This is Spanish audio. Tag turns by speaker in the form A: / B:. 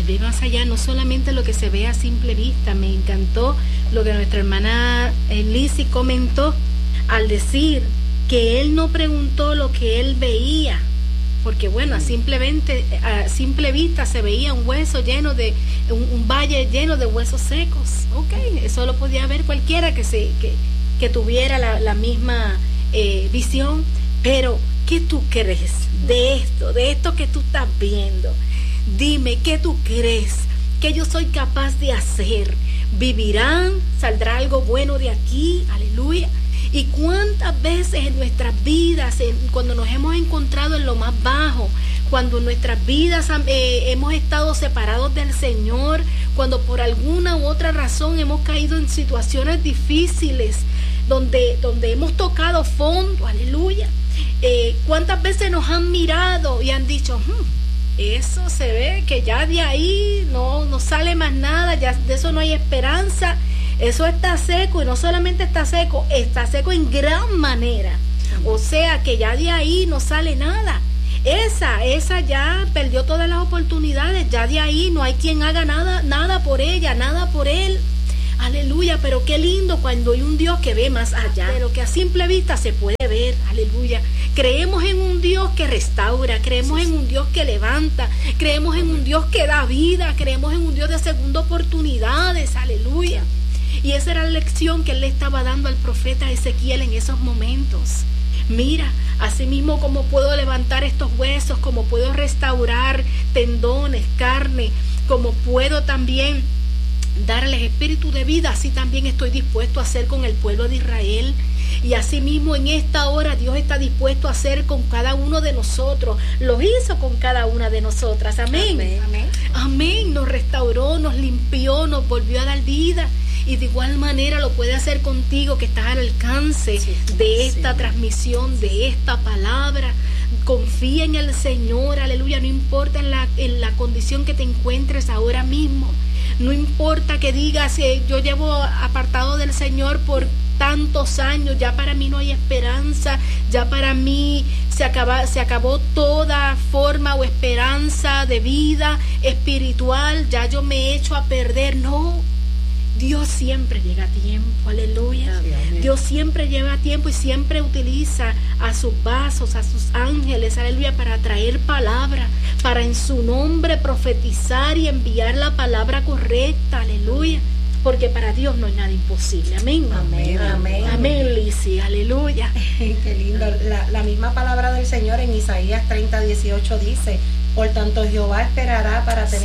A: ve más allá, no solamente lo que se ve a simple vista. Me encantó lo que nuestra hermana Lizzy comentó al decir que él no preguntó lo que él veía, porque bueno, a simple vista se veía un hueso lleno de, un valle lleno de huesos secos. Ok, eso lo podía ver cualquiera que tuviera la misma visión, pero ¿qué tú crees de esto que tú estás viendo? Dime, ¿qué tú crees que yo soy capaz de hacer? ¿Vivirán? ¿Saldrá algo bueno de aquí? Aleluya. ¿Y cuántas veces en nuestras vidas, cuando nos hemos encontrado en lo más bajo, cuando en nuestras vidas hemos estado separados del Señor, cuando por alguna u otra razón hemos caído en situaciones difíciles, donde hemos tocado fondo, aleluya, cuántas veces nos han mirado y han dicho, eso se ve que ya de ahí no sale más nada, ya de eso no hay esperanza, eso está seco, y no solamente está seco en gran manera, o sea que ya de ahí no sale nada. Esa ya perdió todas las oportunidades, ya de ahí no hay quien haga nada por ella, nada por él. Aleluya, pero qué lindo cuando hay un Dios que ve más allá de lo que a simple vista se puede ver. Aleluya. Creemos en un Dios que restaura, creemos en un Dios que levanta, creemos en un Dios que da vida, creemos en un Dios de segunda oportunidades. Aleluya. Y esa era la lección que él le estaba dando al profeta Ezequiel en esos momentos. Mira, así mismo como puedo levantar estos huesos, como puedo restaurar tendones, carne, como puedo también darles espíritu de vida, así también estoy dispuesto a hacer con el pueblo de Israel. Y así mismo en esta hora Dios está dispuesto a hacer con cada uno de nosotros. Lo hizo con cada una de nosotras. Amén.
B: Amén. Amén.
A: Amén. Nos restauró, nos limpió, nos volvió a dar vida. Y de igual manera lo puede hacer contigo, que estás al alcance de esta transmisión, de esta palabra. Confía en el Señor, aleluya. No importa en la condición que te encuentres ahora mismo. No importa que digas, yo llevo apartado del Señor por tantos años, ya para mí no hay esperanza, ya para mí se acabó toda forma o esperanza de vida espiritual, ya yo me he hecho a perder. No, Dios siempre llega a tiempo, aleluya. Dios siempre llega a tiempo y siempre utiliza a sus vasos, a sus ángeles, aleluya, para traer palabra, para en su nombre profetizar y enviar la palabra correcta, aleluya. Porque para Dios no hay nada imposible. Amén.
B: Amén, amén.
A: Amén, Lizzy, aleluya.
B: Qué lindo. La misma palabra del Señor en Isaías 30:18 dice: por tanto Jehová esperará para tener